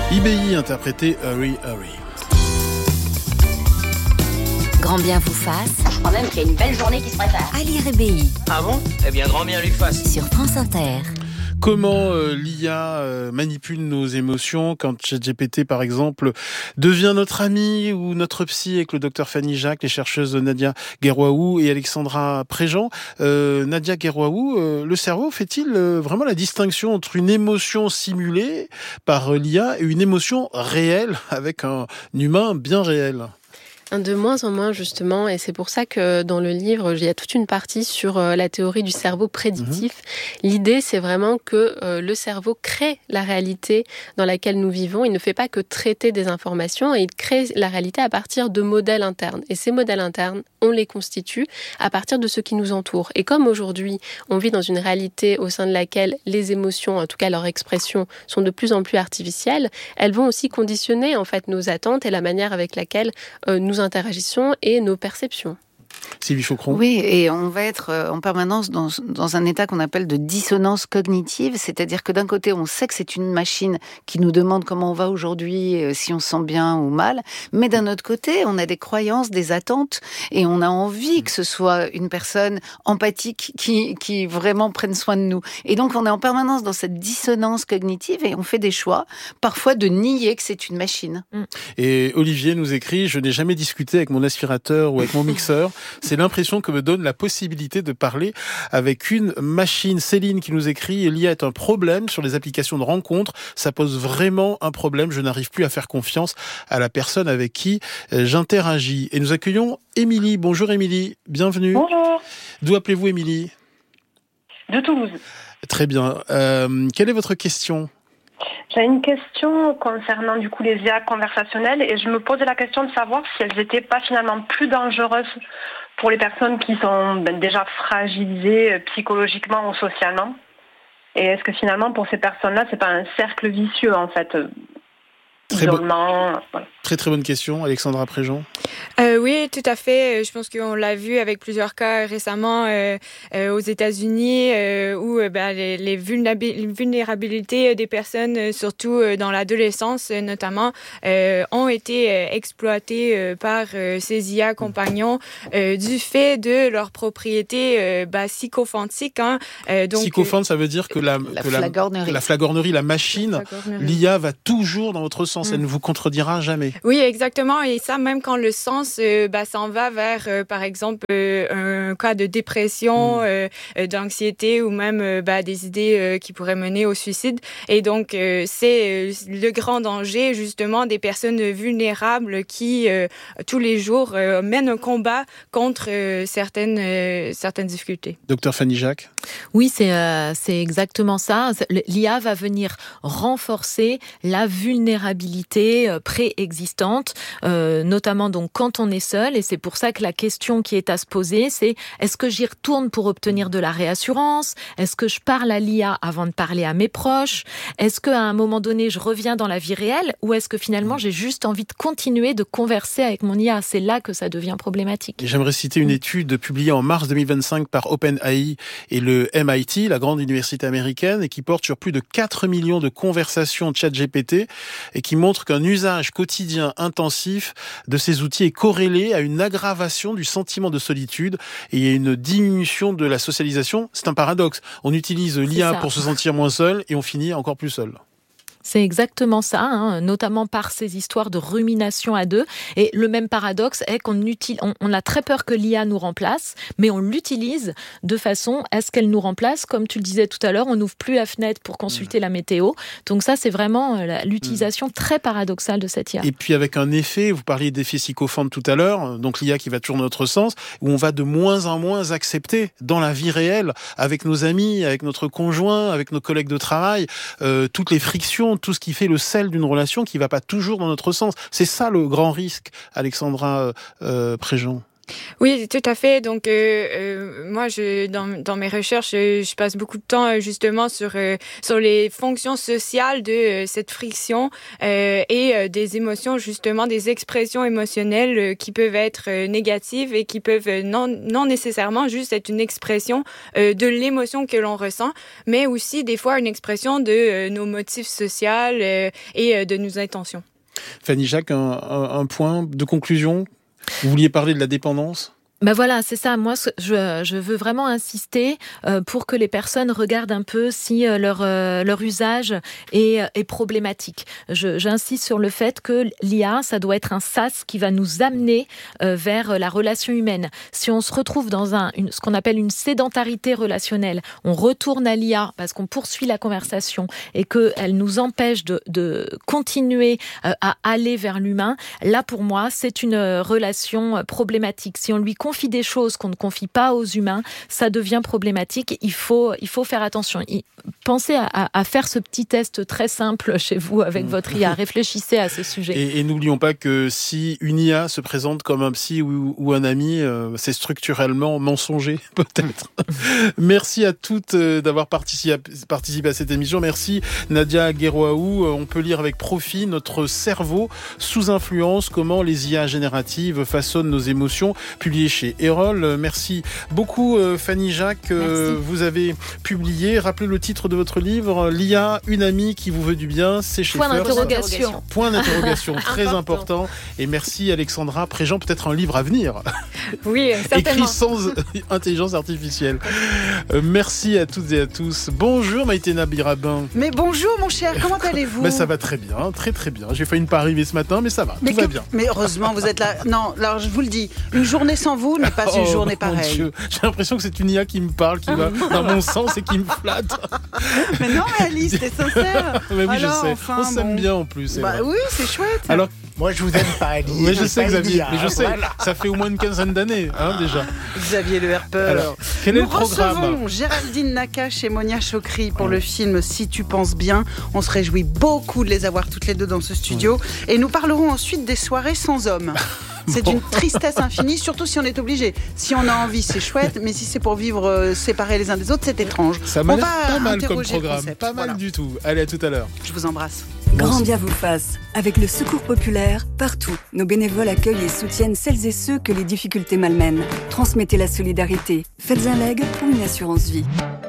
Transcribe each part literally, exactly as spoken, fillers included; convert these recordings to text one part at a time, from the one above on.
I B I interprété Hurry Hurry. Grand bien vous fasse. Je crois même qu'il y a une belle journée qui se prépare. À lire I B I. Ah bon ? Eh bien, grand bien lui fasse. Sur France Inter. Comment euh, l'I A euh, manipule nos émotions quand ChatGPT, par exemple, devient notre ami ou notre psy avec le docteur Fanny Jacques, les chercheuses Nadia Guerroaou et Alexandra Préjean. Euh, Nadia Guerroaou, euh, le cerveau fait-il euh, vraiment la distinction entre une émotion simulée par euh, l'I A et une émotion réelle avec un humain bien réel ? De moins en moins, justement, et c'est pour ça que dans le livre, il y a toute une partie sur euh, la théorie du cerveau prédictif. Mmh. L'idée, c'est vraiment que euh, le cerveau crée la réalité dans laquelle nous vivons. Il ne fait pas que traiter des informations, et il crée la réalité à partir de modèles internes. Et ces modèles internes, on les constitue à partir de ce qui nous entoure. Et comme aujourd'hui, on vit dans une réalité au sein de laquelle les émotions, en tout cas leur expression, sont de plus en plus artificielles, elles vont aussi conditionner en fait nos attentes et la manière avec laquelle euh, nous interagissons et nos perceptions. Sylvie Chaucron. Oui, et on va être en permanence dans, dans un état qu'on appelle de dissonance cognitive, c'est-à-dire que d'un côté, on sait que c'est une machine qui nous demande comment on va aujourd'hui, si on se sent bien ou mal, mais d'un autre côté, on a des croyances, des attentes, et on a envie que ce soit une personne empathique qui, qui vraiment prenne soin de nous. Et donc, on est en permanence dans cette dissonance cognitive et on fait des choix, parfois de nier que c'est une machine. Et Olivier nous écrit « Je n'ai jamais discuté avec mon aspirateur ou avec mon mixeur. C'est l'impression que me donne la possibilité de parler avec une machine. » Céline qui nous écrit « L'I A est un problème sur les applications de rencontres. Ça pose vraiment un problème. Je n'arrive plus à faire confiance à la personne avec qui j'interagis. » Et nous accueillons Émilie. Bonjour Émilie, bienvenue. Bonjour. D'où appelez-vous Émilie ? De Toulouse. Très bien. Euh, quelle est votre question ? J'ai une question concernant du coup les I A conversationnelles et je me posais la question de savoir si elles n'étaient pas finalement plus dangereuses pour les personnes qui sont ben, déjà fragilisées psychologiquement ou socialement. Et est-ce que finalement pour ces personnes-là, c'est pas un cercle vicieux en fait ? Très, bo- voilà. très très bonne question, Alexandra Préjean. Euh, oui, tout à fait. Je pense qu'on l'a vu avec plusieurs cas récemment euh, euh, aux États-Unis euh, où euh, bah, les, les vulnérabilités des personnes, euh, surtout euh, dans l'adolescence euh, notamment, euh, ont été euh, exploitées euh, par euh, ces I A compagnons euh, du fait de leur propriété euh, bah, psychophantique. Hein. Euh, donc, Psychophante, ça veut dire que la, la que flagornerie. La, la flagornerie, la machine, la flagornerie. L'I A va toujours dans votre sens. Mmh. Elle ne vous contredira jamais. Oui, exactement. Et ça, même quand le sens euh, bah, s'en va vers, euh, par exemple, euh, un cas de dépression, mmh. euh, d'anxiété ou même euh, bah, des idées euh, qui pourraient mener au suicide. Et donc, euh, c'est euh, le grand danger, justement, des personnes vulnérables qui, euh, tous les jours, euh, mènent un combat contre euh, certaines, euh, certaines difficultés. Docteur Fanny Jacques. Oui, c'est, euh, c'est exactement ça. L'I A va venir renforcer la vulnérabilité euh, préexistante, euh, notamment donc quand on est seul. Et c'est pour ça que la question qui est à se poser, c'est est-ce que j'y retourne pour obtenir de la réassurance ? Est-ce que je parle à l'I A avant de parler à mes proches ? Est-ce qu'à un moment donné, je reviens dans la vie réelle ? Ou est-ce que finalement, j'ai juste envie de continuer de converser avec mon I A ? C'est là que ça devient problématique. Et j'aimerais citer une étude publiée en mars deux mille vingt-cinq par OpenAI et le M I T, la grande université américaine, et qui porte sur plus de quatre millions de conversations de ChatGPT et qui montre qu'un usage quotidien intensif de ces outils est corrélé à une aggravation du sentiment de solitude et à une diminution de la socialisation. C'est un paradoxe. On utilise l'I A pour se sentir moins seul et on finit encore plus seul. C'est exactement ça, hein, notamment par ces histoires de rumination à deux. Et le même paradoxe est qu'on utilise, on, on a très peur que l'I A nous remplace, mais on l'utilise de façon à ce qu'elle nous remplace. Comme tu le disais tout à l'heure, on n'ouvre plus la fenêtre pour consulter mmh. la météo. Donc ça, c'est vraiment la, l'utilisation mmh. très paradoxale de cette I A. Et puis avec un effet, vous parliez d'effet sycophante tout à l'heure, donc l'I A qui va toujours dans notre sens, où on va de moins en moins accepter dans la vie réelle, avec nos amis, avec notre conjoint, avec nos collègues de travail, euh, toutes les frictions, tout ce qui fait le sel d'une relation qui ne va pas toujours dans notre sens. C'est ça le grand risque, Alexandra euh, Préjean. Oui, tout à fait. Donc, euh, euh, moi, je, dans, dans mes recherches, je, je passe beaucoup de temps justement sur euh, sur les fonctions sociales de euh, cette friction euh, et euh, des émotions, justement, des expressions émotionnelles euh, qui peuvent être euh, négatives et qui peuvent euh, non non nécessairement juste être une expression euh, de l'émotion que l'on ressent, mais aussi des fois une expression de euh, nos motifs sociaux euh, et euh, de nos intentions. Fanny Jacques, un, un, un point de conclusion. Vous vouliez parler de la dépendance ? Ben voilà, c'est ça. Moi, je, je veux vraiment insister euh, pour que les personnes regardent un peu si euh, leur euh, leur usage est, est problématique. Je, j'insiste sur le fait que l'I A, ça doit être un sas qui va nous amener euh, vers la relation humaine. Si on se retrouve dans un une, ce qu'on appelle une sédentarité relationnelle, on retourne à l'I A parce qu'on poursuit la conversation et que elle nous empêche de de continuer euh, à aller vers l'humain. Là, pour moi, c'est une relation problématique. Si on lui confie des choses qu'on ne confie pas aux humains, ça devient problématique. Il faut, il faut faire attention. Pensez à, à, à faire ce petit test très simple chez vous avec mmh. votre I A. Réfléchissez à ce sujet. Et, et n'oublions pas que si une I A se présente comme un psy ou, ou un ami, euh, c'est structurellement mensonger, peut-être. Merci à toutes d'avoir participé, participé à cette émission. Merci Nadia Guéroaou. On peut lire avec profit Notre cerveau sous influence, comment les I A génératives façonnent nos émotions, publié chez Erol. Merci beaucoup Fanny Jacques. Merci. Vous avez publié, rappelez le titre de votre livre, l'I A, une amie qui vous veut du bien, c'est chez Point First. d'interrogation. Point d'interrogation, très important. important. Et merci Alexandra Préjean, peut-être un livre à venir. Oui, certainement. Écrit sans intelligence artificielle. Euh, merci à toutes et à tous. Bonjour Maïtena Birabin. Mais bonjour mon cher, comment allez-vous ? Mais ça va très bien, très très bien. J'ai failli ne pas arriver ce matin, mais ça va, mais tout que... va bien. Mais heureusement, vous êtes là. Non, alors je vous le dis, une journée sans vous n'est pas une oh, journée mon pareille. Dieu. J'ai l'impression que c'est une I A qui me parle, qui va dans mon sens et qui me flatte. Mais non, mais Alice, t'es sincère. Mais oui, alors, je sais. enfin, On s'aime bon. bien en plus. Bah oui, c'est chouette. Alors, moi, je vous aime pas, Alice. Oui, je sais, Xavier. Hein, mais je sais, voilà. ça fait au moins une quinzaine d'années, hein, déjà. Xavier Le Herpeur. Alors, quel est Nous le programme ? recevons Géraldine Nakache et Monia Chokri pour le film Si tu penses bien. On se réjouit beaucoup de les avoir toutes les deux dans ce studio. Et nous parlerons ensuite des soirées sans hommes. C'est bon. D'une tristesse infinie, surtout si on est obligé. Si on a envie, c'est chouette, mais si c'est pour vivre euh, séparés les uns des autres, c'est étrange. Ça m'a l'air pas mal comme programme, pas mal voilà. du tout. Allez, à tout à l'heure. Je vous embrasse. Grand bien vous fasse. Avec le Secours populaire, partout, nos bénévoles accueillent et soutiennent celles et ceux que les difficultés malmènent. Transmettez la solidarité. Faites un leg pour une assurance vie.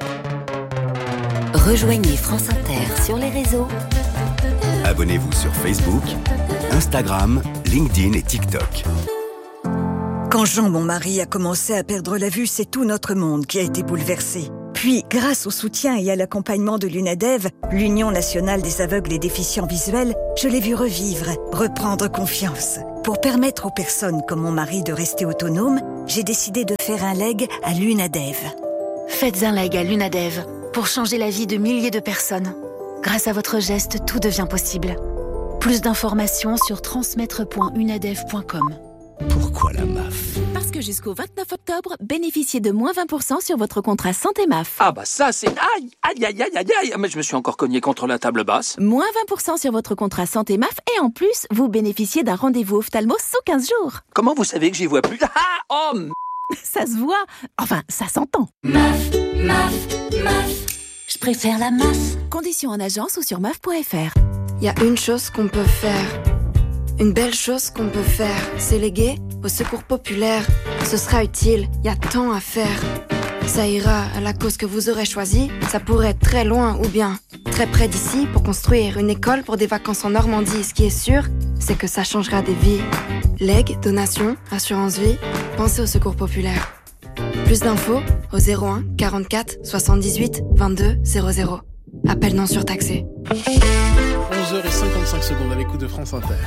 Rejoignez France Inter sur les réseaux. Abonnez-vous sur Facebook, Instagram, LinkedIn et TikTok. Quand Jean, mon mari, a commencé à perdre la vue, c'est tout notre monde qui a été bouleversé. Puis, grâce au soutien et à l'accompagnement de l'UNADEV, l'Union nationale des aveugles et déficients visuels, je l'ai vu revivre, reprendre confiance. Pour permettre aux personnes comme mon mari de rester autonomes, j'ai décidé de faire un leg à l'UNADEV. Faites un leg à l'UNADEV pour changer la vie de milliers de personnes. Grâce à votre geste, tout devient possible. Plus d'informations sur transmettre point unadev point com. Pourquoi la M A F ? Parce que jusqu'au vingt-neuf octobre, bénéficiez de moins vingt pour cent sur votre contrat santé M A F. Ah bah ça c'est... Aïe, aïe, aïe, aïe, aïe, aïe. Mais je me suis encore cogné contre la table basse. Moins vingt pour cent sur votre contrat santé M A F et en plus, vous bénéficiez d'un rendez-vous ophtalmo sous quinze jours. Comment vous savez que j'y vois plus ? Ah, oh m... Ça se voit. Enfin, ça s'entend. M A F, M A F, M A F. Je préfère la M A F. Conditions en agence ou sur M A F point F R. Il y a une chose qu'on peut faire. Une belle chose qu'on peut faire, c'est léguer au secours populaire. Ce sera utile, il y a tant à faire. Ça ira à la cause que vous aurez choisie. Ça pourrait être très loin ou bien très près d'ici pour construire une école pour des vacances en Normandie. Ce qui est sûr, c'est que ça changera des vies. Legs, donations, assurance vie, pensez au secours populaire. Plus d'infos au zéro un quarante-quatre soixante-dix-huit vingt-deux zéro zéro. Appel non surtaxé. onze heures cinquante-cinq secondes à l'écoute de France Inter.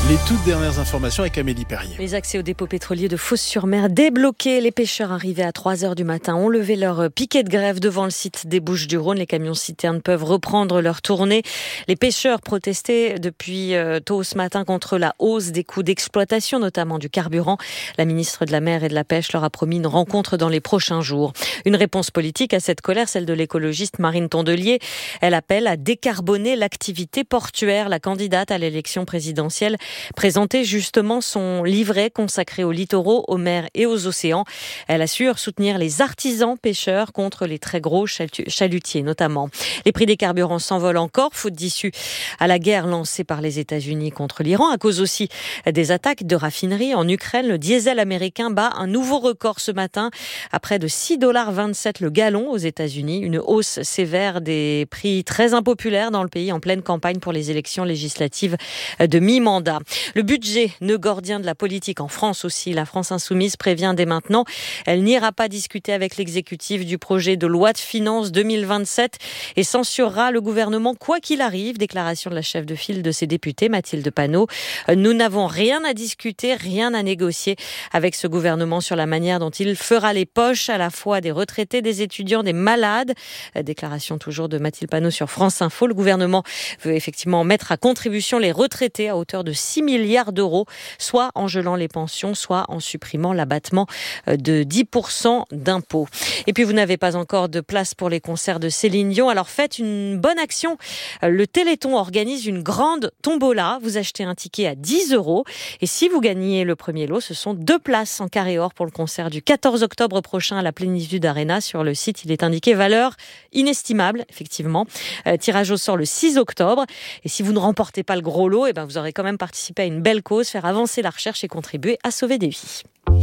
Les toutes dernières informations avec Amélie Perrier. Les accès au dépôt pétrolier de Fos-sur-Mer débloqués. Les pêcheurs arrivés à trois heures du matin ont levé leur piquet de grève devant le site des Bouches-du-Rhône. Les camions-citernes peuvent reprendre leur tournée. Les pêcheurs protestaient depuis tôt ce matin contre la hausse des coûts d'exploitation, notamment du carburant. La ministre de la Mer et de la Pêche leur a promis une rencontre dans les prochains jours. Une réponse politique à cette colère, celle de l'écologiste Marine Tondelier. Elle appelle à décarboner l'activité portuaire. La candidate à l'élection présidentielle présentait justement son livret consacré aux littoraux, aux mers et aux océans. Elle assure soutenir les artisans pêcheurs contre les très gros chalutiers notamment. Les prix des carburants s'envolent encore, faute d'issue à la guerre lancée par les États-Unis contre l'Iran, à cause aussi des attaques de raffineries en Ukraine. Le diesel américain bat un nouveau record ce matin à près de six virgule vingt-sept dollars le gallon aux États-Unis. Une hausse sévère des prix très impopulaires dans le pays en pleine campagne pour les élections législatives de mi-mandat. Le budget, nœud gordien de la politique en France aussi. La France insoumise prévient dès maintenant, elle n'ira pas discuter avec l'exécutif du projet de loi de finances deux mille vingt-sept et censurera le gouvernement quoi qu'il arrive. Déclaration de la chef de file de ses députés, Mathilde Panot. Nous n'avons rien à discuter, rien à négocier avec ce gouvernement sur la manière dont il fera les poches à la fois des retraités, des étudiants, des malades. Déclaration toujours de Mathilde Panot sur France Info. Le gouvernement veut effectivement mettre à contribution les retraités à hauteur de six milliards d'euros, soit en gelant les pensions, soit en supprimant l'abattement de dix pour cent d'impôts. Et puis vous n'avez pas encore de place pour les concerts de Céline Dion, alors faites une bonne action. Le Téléthon organise une grande tombola. Vous achetez un ticket à dix euros et si vous gagnez le premier lot, ce sont deux places en carré or pour le concert du quatorze octobre prochain à la Plénitude Arena. Sur le site, il est indiqué valeur inestimable, effectivement. Euh, tirage au sort le six octobre. Et si vous ne remportez pas le gros lot, eh ben vous aurez quand même participé à une belle cause, faire avancer la recherche et contribuer à sauver des vies.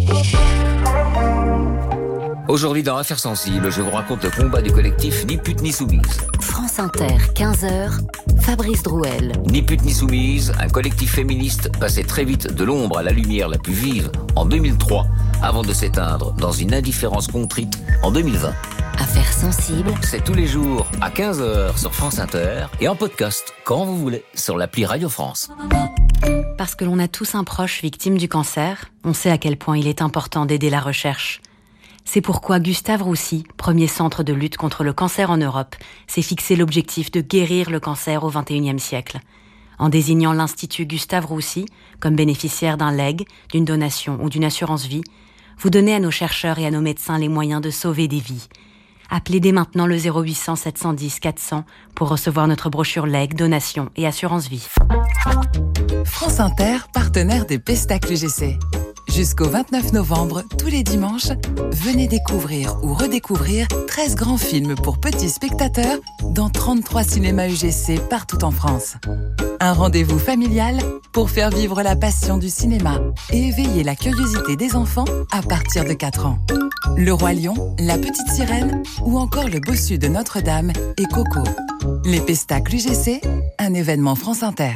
Aujourd'hui dans Affaires sensibles, je vous raconte le combat du collectif Ni pute ni soumise. France Inter, quinze heures, Fabrice Drouel. Ni pute ni soumise, un collectif féministe passé très vite de l'ombre à la lumière la plus vive en deux mille trois, avant de s'éteindre dans une indifférence contrite en deux mille vingt. Affaires sensibles, c'est tous les jours à quinze heures sur France Inter et en podcast quand vous voulez sur l'appli Radio France. Parce que l'on a tous un proche victime du cancer, on sait à quel point il est important d'aider la recherche. C'est pourquoi Gustave Roussy, premier centre de lutte contre le cancer en Europe, s'est fixé l'objectif de guérir le cancer au vingt et unième siècle. En désignant l'Institut Gustave Roussy comme bénéficiaire d'un legs, d'une donation ou d'une assurance vie, vous donnez à nos chercheurs et à nos médecins les moyens de sauver des vies. Appelez dès maintenant le zéro huit cents sept cent dix quatre cents pour recevoir notre brochure legs, donation et assurance vie. France Inter, partenaire des Pestac U G C. Jusqu'au vingt-neuf novembre, tous les dimanches, venez découvrir ou redécouvrir treize grands films pour petits spectateurs dans trente-trois cinémas U G C partout en France. Un rendez-vous familial pour faire vivre la passion du cinéma et éveiller la curiosité des enfants à partir de quatre ans. Le Roi Lion, La Petite Sirène ou encore Le Bossu de Notre-Dame et Coco. Les Pestac U G C, un événement France Inter.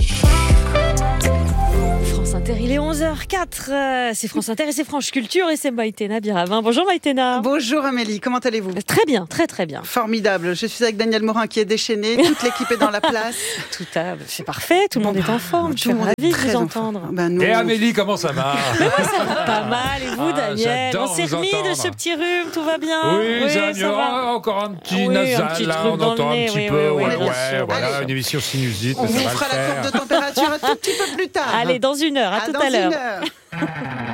Il est onze heures zéro quatre, c'est France Inter et c'est France Culture et c'est Maïtena Biravin. Bonjour Maïtena. Bonjour Amélie, comment allez-vous ? Très bien, très très bien. Formidable, je suis avec Daniel Morin qui est déchaîné, toute l'équipe est dans la place. Tout à... C'est parfait, tout le monde est en forme, je suis ravie de vous entendre. Ben, nous... Et Amélie, comment ça va ? Mais moi ça va pas mal, et vous ah, Daniel ? On s'est remis de ce petit rhume, tout va bien ? Oui, oui ça, ça va. Encore un petit oui, nasal, un petit là, on entend un petit oui, peu. Oui, oui, ouais, ouais, voilà, une émission sinusite. On vous fera la courbe de température un tout petit peu plus tard. Allez, dans une heure, à, à tout à l'heure.